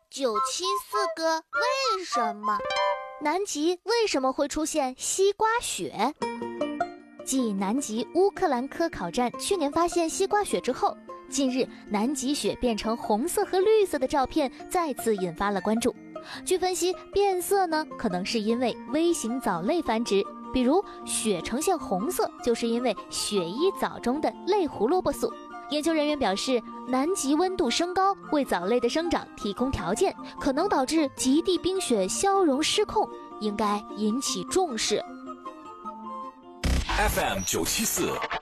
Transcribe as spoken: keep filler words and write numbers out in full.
九七四个为什么？ 南极为什么会出现西瓜雪？继南极乌克兰科考站去年发现西瓜雪之后，近日南极雪变成红色和绿色的照片再次引发了关注。据分析，变色呢可能是因为微型藻类繁殖，比如雪呈现红色就是因为雪衣藻中的类胡萝卜素。研究人员表示，南极温度升高为藻类的生长提供条件，可能导致极地冰雪消融失控，应该引起重视。 F M 九七四